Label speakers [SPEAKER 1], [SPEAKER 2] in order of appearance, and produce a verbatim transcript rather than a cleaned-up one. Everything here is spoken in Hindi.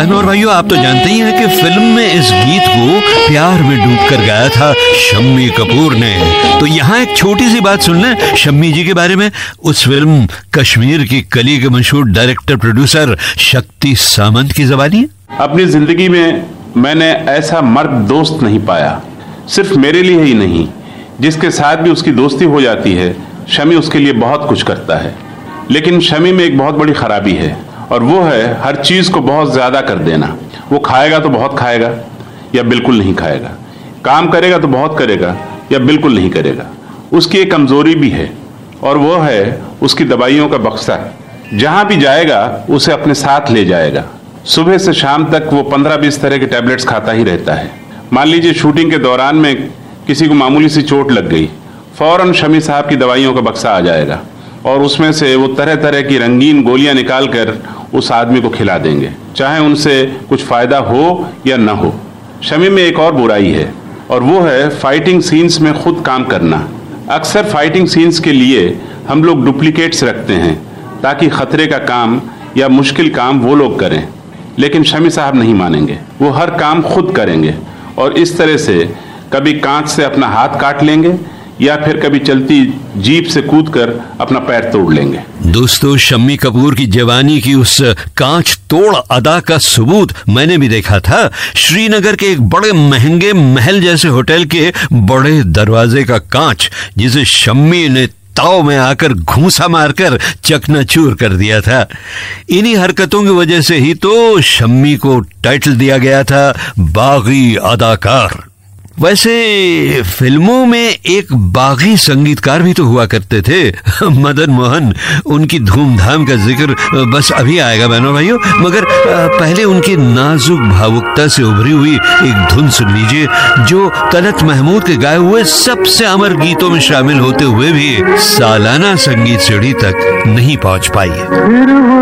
[SPEAKER 1] बहनों और भाइयों, आप तो जानते ही हैं कि फिल्म में इस गीत को प्यार में डूबकर गाया था शम्मी कपूर ने। तो यहाँ एक छोटी सी बात सुन लें शम्मी जी के बारे में। उस फिल्म कश्मीर की कली के मशहूर डायरेक्टर प्रोड्यूसर शक्ति सामंत की ज़बानी।
[SPEAKER 2] अपनी जिंदगी में मैंने ऐसा मर्द दोस्त नहीं पाया, सिर्फ मेरे लिए ही नहीं, जिसके साथ भी उसकी दोस्ती हो जाती है शमी उसके लिए बहुत कुछ करता है। लेकिन शमी में एक बहुत बड़ी खराबी है और वो है हर चीज को बहुत ज्यादा कर देना। वो खाएगा तो बहुत खाएगा या बिल्कुल नहीं खाएगा, काम करेगा तो बहुत करेगा या बिल्कुल नहीं करेगा। उसकी एक कमजोरी भी है और वो है उसकी दवाइयों का बक्सा। जहां भी जाएगा उसे अपने साथ ले जाएगा। सुबह से शाम तक वो पंद्रह बीस तरह के टैबलेट्स खाता ही रहता है। मान लीजिए शूटिंग के दौरान में किसी को मामूली सी चोट लग गई, फौरन शमी साहब की दवाइयों का बक्सा आ जाएगा और उसमें से वो तरह तरह की रंगीन गोलियां निकाल कर उस आदमी को खिला देंगे, चाहे उनसे कुछ फायदा हो या न हो। शमी में एक और बुराई है और वो है फाइटिंग सीन्स में खुद काम करना। अक्सर फाइटिंग सीन्स के लिए हम लोग डुप्लीकेट्स रखते हैं ताकि खतरे का काम या मुश्किल काम वो लोग करें, लेकिन शमी साहब नहीं मानेंगे। वो हर काम खुद करेंगे और इस तरह से कभी कांच से अपना हाथ काट लेंगे या फिर कभी चलती जीप से कूदकर अपना पैर तोड़ लेंगे।
[SPEAKER 1] दोस्तों, शम्मी कपूर की जवानी की उस कांच तोड़ अदा का सबूत मैंने भी देखा था। श्रीनगर के एक बड़े महंगे महल जैसे होटल के बड़े दरवाजे का कांच, जिसे शम्मी ने ताव में आकर घूंसा मारकर चकनाचूर कर दिया था। इन्हीं हरकतों की वजह से ही तो शम्मी को टाइटल दिया गया था बागी अदाकार। वैसे फिल्मों में एक बागी संगीतकार भी तो हुआ करते थे, मदन मोहन। उनकी धूमधाम का जिक्र बस अभी आएगा बहनों भाइयों, मगर पहले उनकी नाजुक भावुकता से उभरी हुई एक धुन सुन लीजिए जो तलत महमूद के गाए हुए सबसे अमर गीतों में शामिल होते हुए भी सालाना संगीत सीढ़ी तक नहीं पहुंच पाई।